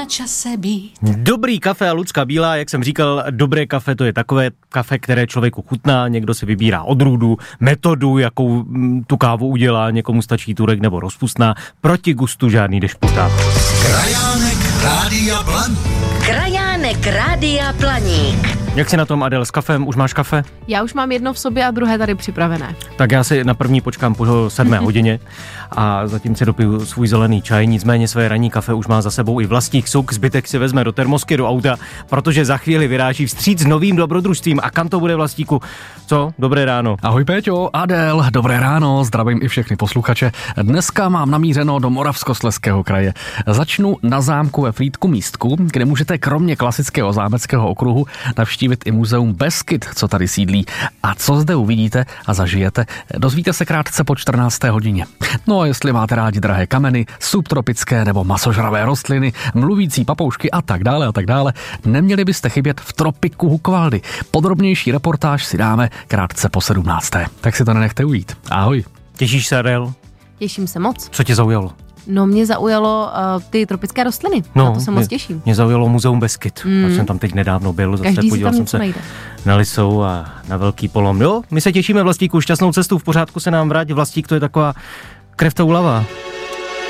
na čase být. Dobrý kafe a Lucka Bílá, jak jsem říkal, dobré kafe to je takové kafe, které člověku chutná, někdo si vybírá odrůdu, metodu, jakou tu kávu udělá, někomu stačí turek nebo rozpustná, proti gustu žádný dešputák. Krajánek Rádia Blaník. Krajánek Rádia Blaník. Jak jsi na tom, Adel, s kafem? Už máš kafe? Já už mám jedno v sobě a druhé tady připravené. Tak já si na první počkám po 7 hodině a zatím si dopiju svůj zelený čaj, nicméně své ranní kafe už má za sebou i Vlastík Suk, zbytek si vezme do termosky, do auta, protože za chvíli vyráží vstříc s novým dobrodružstvím. A kam to bude, Vlastíku? Co? Dobré ráno. Ahoj Péťo, Adel, dobré ráno, zdravím i všechny posluchače. Dneska mám namířeno do Moravskoslezského kraje. Začnu na zámku ve Frýdku Místku, kde můžete kromě klasického zámeckého okruhu navštívit i muzeum Beskyd, co tady sídlí. A co zde uvidíte a zažijete, dozvíte se krátce po 14. hodině. No a jestli máte rádi drahé kameny, subtropické nebo masožravé rostliny, mluvící papoušky a tak dále, neměli byste chybět v tropiku Hukvaldy. Podrobnější reportáž si dáme krátce po 17. Tak si to nenechte ujít. Ahoj. Těšíš se, Adel? Těším se moc. Co tě zaujalo? No, mě zaujalo ty tropické rostliny. Na to se moc těším. Mě zaujalo muzeum Beskyd. Já jsem tam teď nedávno byl, zase podíval jsem se na Lisou a na Velký Polom. Jo, my se těšíme, Vlastíku, šťastnou cestu, v pořádku se nám vrať. Vlastík, to je taková krev to ulava.